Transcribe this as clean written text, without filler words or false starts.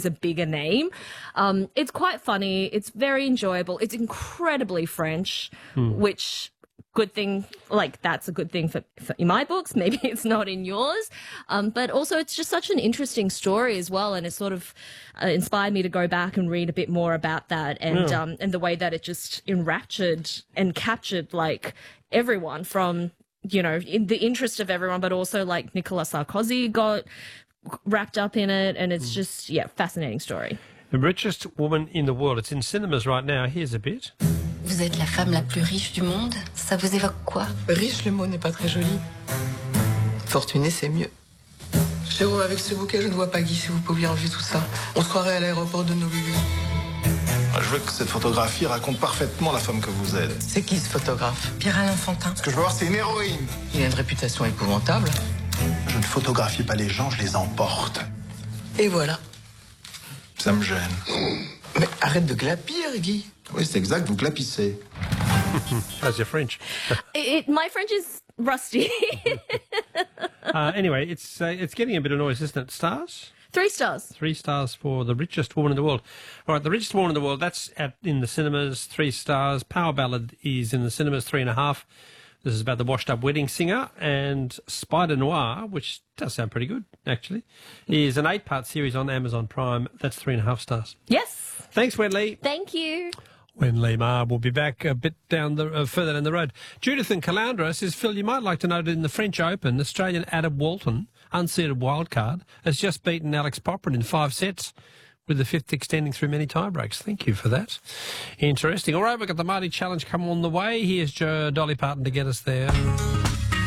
is a bigger name. It's quite funny. It's very enjoyable. It's incredibly French, which... good thing, like that's a good thing for in my books. Maybe it's not in yours. But also it's just such an interesting story as well. And it sort of inspired me to go back and read a bit more about that and the way that it just enraptured and captured like everyone from, you know, in the interest of everyone, but also like Nicolas Sarkozy got wrapped up in it. And it's just, fascinating story. The richest woman in the world. It's in cinemas right now. Here's a bit. Vous êtes la femme la plus riche du monde. Ça vous évoque quoi? Riche, le mot n'est pas très joli. Fortuné, c'est mieux. Jérôme, avec ce bouquet, je ne vois pas Guy si vous pouviez enlever tout ça. On se croirait à l'aéroport de Honolulu. Je veux que cette photographie raconte parfaitement la femme que vous êtes. C'est qui ce photographe? Pierre-Alain Fantin. Ce que je veux voir, c'est une héroïne. Il a une réputation épouvantable. Je ne photographie pas les gens, je les emporte. Et voilà. Ça me gêne. Mais arrête de glapir, Guy. Oui, c'est exact, vous clapissez. How's your French? My French is rusty. Anyway, it's getting a bit of noise, isn't it? Stars? 3 stars. 3 stars for The Richest Woman in the World. All right, The Richest Woman in the World, that's in the cinemas, 3 stars. Power Ballad is in the cinemas, 3.5. This is about the washed-up wedding singer. And Spider Noir, which does sound pretty good, actually, is an 8-part series on Amazon Prime. That's 3.5 stars. Yes. Thanks, Wenley. Thank you. Wenley Ma will be back a bit down the further down the road. Judith in Caloundra says, Phil, you might like to note in the French Open, Australian Adam Walton, unseeded wildcard, has just beaten Alex Poprin in 5 sets, with the 5th extending through many tiebreaks. Thank you for that. Interesting. All right, we've got the Marty Challenge coming on the way. Here's Dolly Parton to get us there.